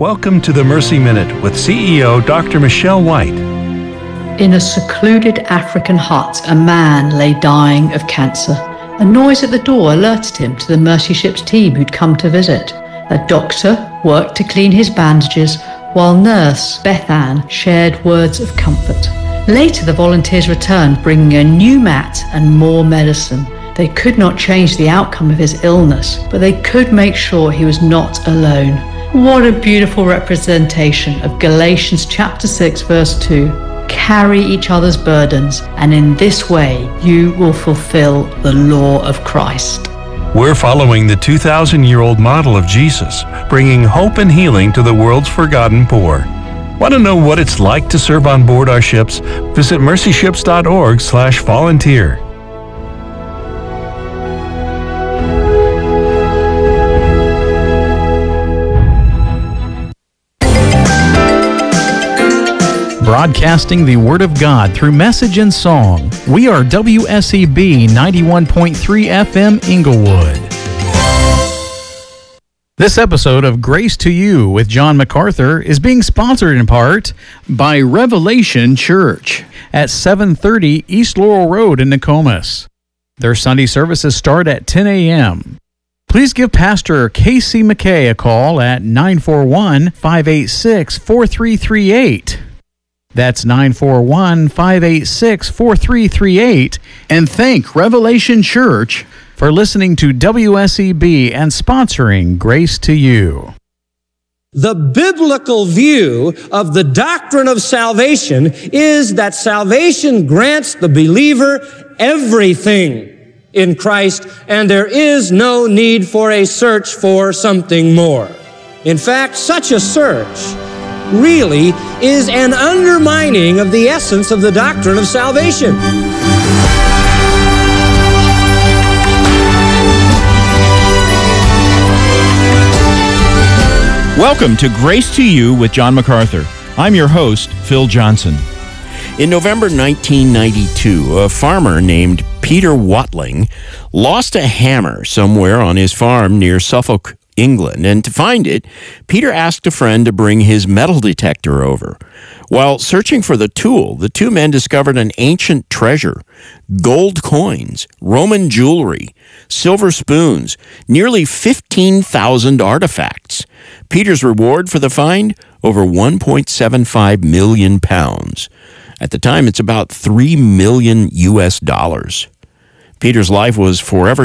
Welcome to the Mercy Minute with CEO Dr. Michelle White. In a secluded African hut, a man lay dying of cancer. A noise at the door alerted him to the Mercy Ships team who'd come to visit. A doctor worked to clean his bandages, while nurse Beth Ann shared words of comfort. Later, the volunteers returned, bringing a new mat and more medicine. They could not change the outcome of his illness, but they could make sure he was not alone. What a beautiful representation of Galatians chapter 6, verse 2. Carry each other's burdens, and in this way you will fulfill the law of Christ. We're following the 2,000-year-old model of Jesus, bringing hope and healing to the world's forgotten poor. Want to know what it's like to serve on board our ships? Visit mercyships.org/volunteer. Broadcasting the Word of God through message and song. We are WSEB 91.3 FM Inglewood. This episode of Grace to You with John MacArthur is being sponsored in part by Revelation Church at 730 East Laurel Road in Nokomis. Their Sunday services start at 10 a.m. Please give Pastor Casey McKay a call at 941-586-4338. That's 941-586-4338. And thank Revelation Church for listening to WSEB and sponsoring Grace to You. The biblical view of the doctrine of salvation is that salvation grants the believer everything in Christ, and there is no need for a search for something more. In fact, such a search really is an undermining of the essence of the doctrine of salvation. Welcome to Grace to You with John MacArthur. I'm your host, Phil Johnson. In November 1992, a farmer named Peter Watling lost a hammer somewhere on his farm near Suffolk, England, and to find it, Peter asked a friend to bring his metal detector over. While searching for the tool, the two men discovered an ancient treasure: gold coins, Roman jewelry, silver spoons, nearly 15,000 artifacts. Peter's reward for the find? Over 1.75 million pounds. At the time, it's about $3 million US. Peter's life was forever